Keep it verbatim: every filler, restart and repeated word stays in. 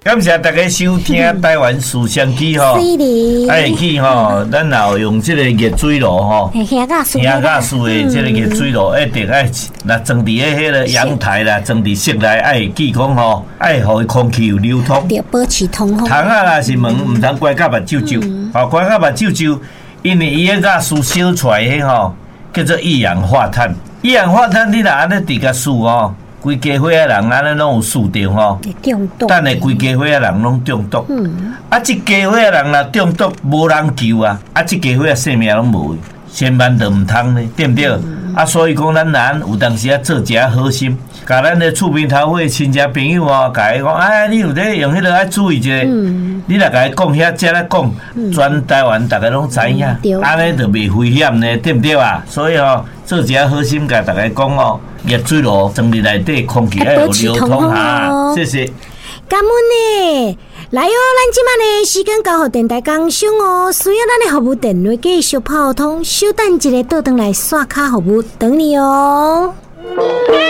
感谢大家收听台湾思想机吼，爱去吼，咱若用这个热水炉吼， 香甲树， 香甲树的这个热水炉，一定爱那装伫咧迄个阳台啦，装伫室内，爱记讲吼，爱互空气有流通， 要保持通风。 虫啊，若是门唔通关甲目睭睭，吼关甲目睭睭，因为伊迄甲树烧出来迄吼，叫做一氧化碳。一氧化碳你若安尼伫甲树吼。规家伙仔人安尼拢有树着吼， 中毒。 等下规家伙仔人拢中毒。嗯。啊，即家伙仔人若中毒，无人救啊！啊，即家伙仔性命拢无，千万都毋通呢，对毋对？嗯、啊，所以讲咱人有当时啊做一下好心，甲咱的厝边头伙亲戚朋友哦，甲伊讲，哎，你有咧用迄个爱注意一下。嗯。你若甲伊讲遐，才来讲，全台湾大家拢知影，安尼就袂危险呢，对毋对啊？所以哦，做一下好心，甲大家讲哦。热水炉装伫内底，空气要有流通哈。谢谢。 感恩呢，来哦，咱即摆呢时间交互电台工商哦，需要咱的服务电话继续泡通，稍等一个倒转来刷卡服务等你哦。